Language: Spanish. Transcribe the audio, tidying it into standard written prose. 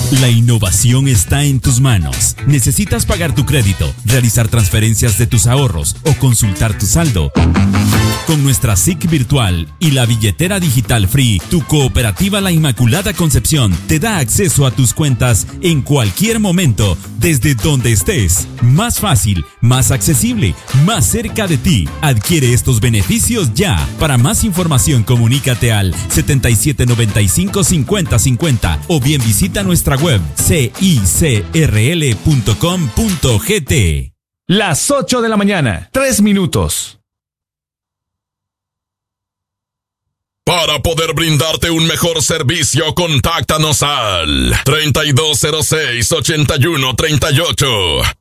La innovación está en tus manos. ¿Necesitas pagar tu crédito, realizar transferencias de tus ahorros o consultar tu saldo? Con nuestra SIC virtual y la billetera digital Free, tu cooperativa La Inmaculada Concepción te da acceso a tus cuentas en cualquier momento, desde donde estés. Más fácil, más accesible, más cerca de ti. Adquiere estos beneficios ya. Para más información, comunícate al 7795-5050 o bien visita nuestra web cicrl.com.gt. Las 8 de la mañana, 3 minutos. Para poder brindarte un mejor servicio, contáctanos al 3206-8138.